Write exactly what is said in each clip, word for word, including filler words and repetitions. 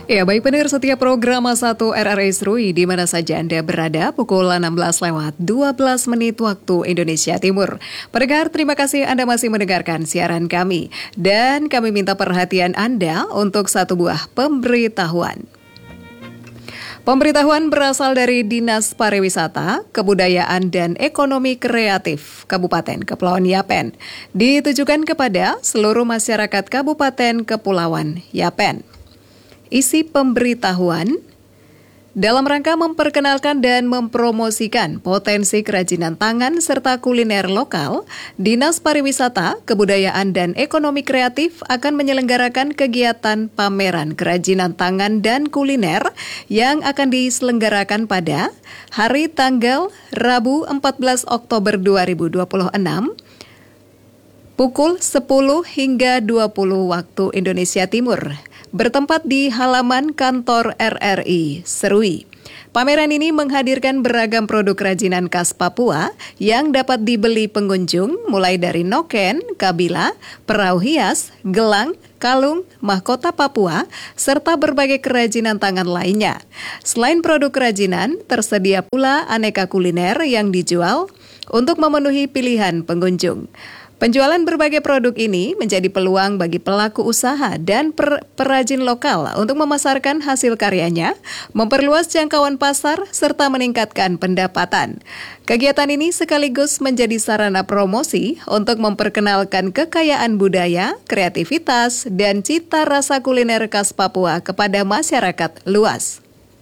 Ya, baik pendengar setiap program satu R R I Serui di mana saja Anda berada pukul enam belas lewat dua belas menit waktu Indonesia Timur. Pendengar, terima kasih Anda masih mendengarkan siaran kami. Dan kami minta perhatian Anda untuk satu buah pemberitahuan. Pemberitahuan berasal dari Dinas Pariwisata, Kebudayaan dan Ekonomi Kreatif Kabupaten Kepulauan Yapen, ditujukan kepada seluruh masyarakat Kabupaten Kepulauan Yapen. Isi pemberitahuan dalam rangka memperkenalkan dan mempromosikan potensi kerajinan tangan serta kuliner lokal, Dinas Pariwisata, Kebudayaan dan Ekonomi Kreatif akan menyelenggarakan kegiatan pameran kerajinan tangan dan kuliner yang akan diselenggarakan pada hari tanggal Rabu empat belas Oktober dua ribu dua puluh enam pukul sepuluh hingga dua puluh waktu Indonesia Timur, bertempat di halaman kantor R R I Serui. Pameran ini menghadirkan beragam produk kerajinan khas Papua yang dapat dibeli pengunjung mulai dari noken, kabila, perahu hias, gelang, kalung, mahkota Papua, serta berbagai kerajinan tangan lainnya. Selain produk kerajinan, tersedia pula aneka kuliner yang dijual untuk memenuhi pilihan pengunjung. Penjualan berbagai produk ini menjadi peluang bagi pelaku usaha dan per- perajin lokal untuk memasarkan hasil karyanya, memperluas jangkauan pasar, serta meningkatkan pendapatan. Kegiatan ini sekaligus menjadi sarana promosi untuk memperkenalkan kekayaan budaya, kreativitas, dan cita rasa kuliner khas Papua kepada masyarakat luas.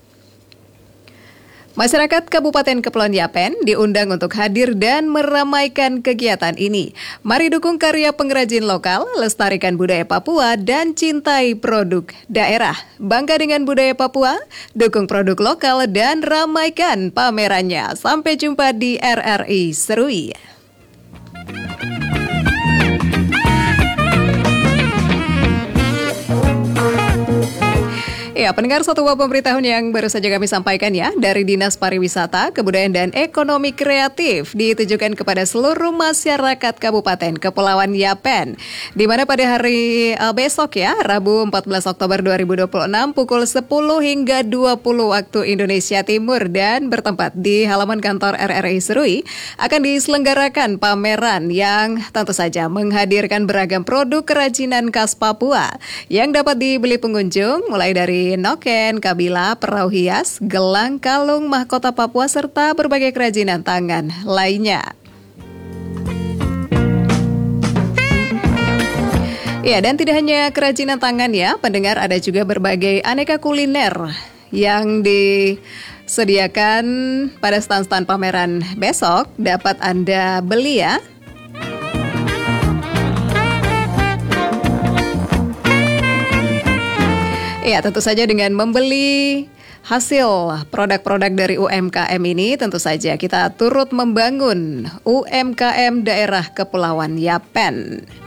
Masyarakat Kabupaten Kepulauan Yapen diundang untuk hadir dan meramaikan kegiatan ini. Mari dukung karya pengrajin lokal, lestarikan budaya Papua, dan cintai produk daerah. Bangga dengan budaya Papua, dukung produk lokal, dan ramaikan pamerannya. Sampai jumpa di R R I Serui. Ya, pendengar, satu buah pemberitahuan yang baru saja kami sampaikan ya dari Dinas Pariwisata, Kebudayaan dan Ekonomi Kreatif ditujukan kepada seluruh masyarakat Kabupaten Kepulauan Yapen, di mana pada hari uh, besok ya, Rabu empat belas Oktober dua ribu dua puluh enam pukul sepuluh hingga dua puluh waktu Indonesia Timur dan bertempat di halaman kantor R R I Serui akan diselenggarakan pameran yang tentu saja menghadirkan beragam produk kerajinan khas Papua yang dapat dibeli pengunjung mulai dari noken, kabila, perahu hias, gelang, kalung, mahkota Papua, serta berbagai kerajinan tangan lainnya. Ya, dan tidak hanya kerajinan tangan ya, pendengar, ada juga berbagai aneka kuliner yang disediakan pada stand-stand pameran besok, dapat Anda beli ya. Ya, tentu saja dengan membeli hasil produk-produk dari U M K M ini, tentu saja kita turut membangun U M K M daerah Kepulauan Yapen.